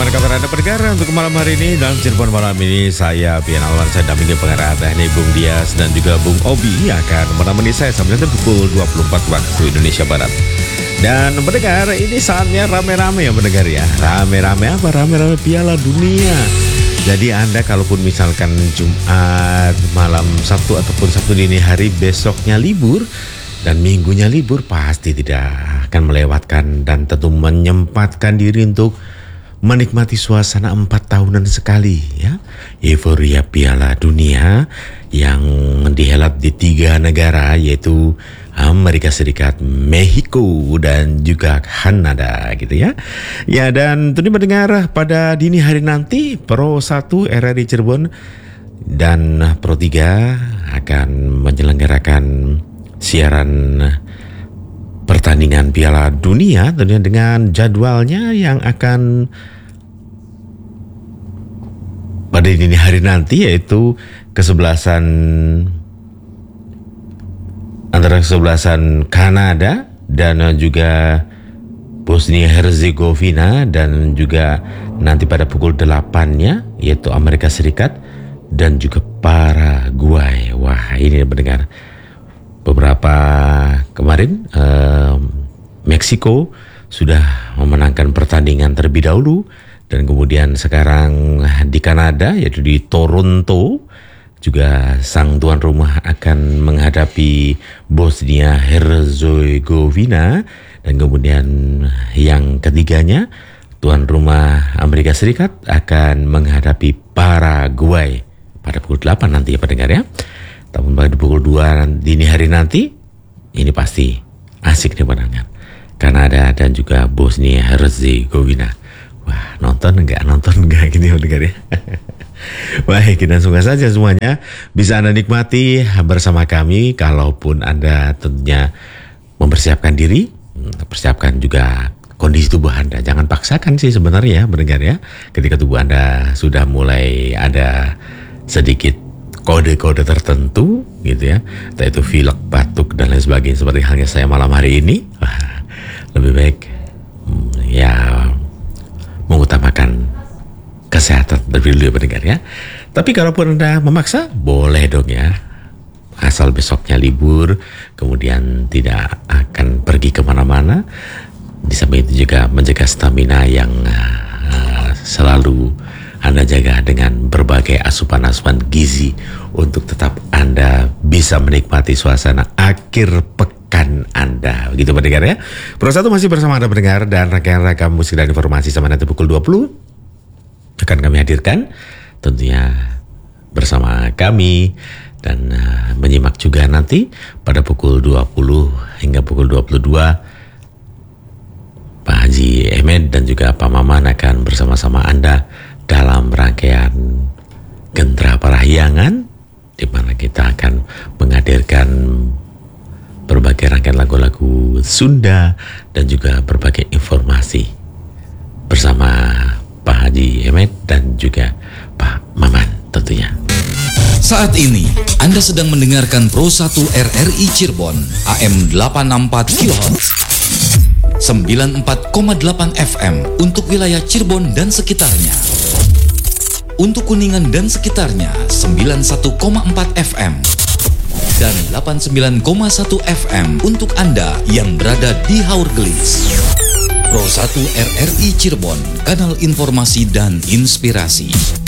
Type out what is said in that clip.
Bagaimana kabar Anda pendengar untuk malam hari ini? Dalam Cirebon malam ini saya Pian Alwan, saya dampingi pengarah teknik Bung Dias dan juga Bung Obi akan menemani saya sampai nanti pukul 24 waktu Indonesia Barat. Dan pendengar, ini saatnya rame-rame ya pendengar ya. Rame-rame apa? Rame-rame Piala Dunia. Jadi Anda kalaupun misalkan Jumat malam Sabtu ataupun Sabtu dini hari besoknya libur dan minggunya libur, pasti tidak akan melewatkan dan tentu menyempatkan diri untuk menikmati suasana 4 tahunan sekali ya. Euforia Piala Dunia yang dihelat di 3 negara, yaitu Amerika Serikat, Meksiko dan juga Kanada gitu ya. Ya, dan tentunya mendengar pada dini hari nanti Pro 1 RRI Cirebon dan Pro 3 akan menyelenggarakan siaran pertandingan Piala Dunia tentunya dengan jadwalnya yang akan pada dini hari nanti, yaitu kesebelasan antara kesebelasan Kanada dan juga Bosnia Herzegovina, dan juga nanti pada pukul 8-nya yaitu Amerika Serikat dan juga Paraguay. Wah, ini mendengar beberapa kemarin Meksiko sudah memenangkan pertandingan terlebih dahulu, dan kemudian sekarang di Kanada yaitu di Toronto juga sang tuan rumah akan menghadapi Bosnia Herzegovina, dan kemudian yang ketiganya tuan rumah Amerika Serikat akan menghadapi Paraguay pada pukul 8 nanti ya pendengar ya. Tapi pada pukul 2 dini hari nanti ini pasti asik nih pendengar. Kanada dan juga Bosnia Herzegovina. Wah, nonton enggak gini pendengar ya. Baik, dan semoga saja semuanya bisa Anda nikmati bersama kami. Kalaupun Anda tentunya mempersiapkan diri, persiapkan juga kondisi tubuh Anda. Jangan paksakan sih sebenarnya pendengar ya. Ketika tubuh Anda sudah mulai ada sedikit kode-kode tertentu gitu ya, entah itu pilek, batuk dan lain sebagainya seperti halnya saya malam hari ini, wah, lebih baik ya mengutamakan kesehatan terlebih dulu ya pendengar ya. Tapi kalaupun Anda memaksa, boleh dong ya, asal besoknya libur, kemudian tidak akan pergi kemana-mana. Di samping itu juga menjaga stamina yang selalu Anda jaga dengan berbagai asupan-asupan gizi untuk tetap Anda bisa menikmati suasana akhir pekan Anda. Begitu pendengar ya. Pro 1 masih bersama Anda pendengar, dan rangkaian musik dan informasi sama nanti pukul 20 akan kami hadirkan tentunya bersama kami, dan menyimak juga nanti pada pukul 20 hingga pukul 22 Pak Haji Ahmed dan juga Pak Maman akan bersama-sama Anda dalam rangkaian Gentra Parahyangan, di mana kita akan menghadirkan berbagai rangkaian lagu-lagu Sunda dan juga berbagai informasi bersama Pak Haji Ahmed dan juga Pak Maman tentunya. Saat ini Anda sedang mendengarkan Pro 1 RRI Cirebon AM 864 kHz 94,8 FM untuk wilayah Cirebon dan sekitarnya. Untuk Kuningan dan sekitarnya 91,4 FM dan 89,1 FM untuk Anda yang berada di Haurgelis. Pro 1 RRI Cirebon, kanal informasi dan inspirasi.